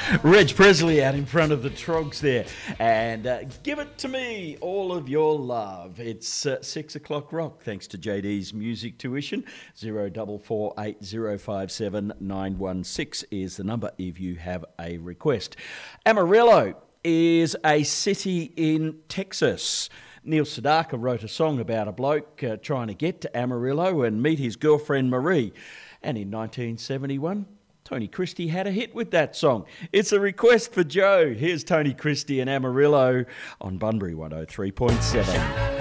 Reg Presley out in front of the Trogs there. And give it to me, all of your love. It's 6 o'clock rock, thanks to JD's music tuition. 0448057916 is the number if you have a request. Amarillo is a city in Texas. Neil Sedaka wrote a song about a bloke trying to get to Amarillo and meet his girlfriend Marie. And in 1971, Tony Christie had a hit with that song. It's a request for Joe. Here's Tony Christie and Amarillo on Bunbury 103.7.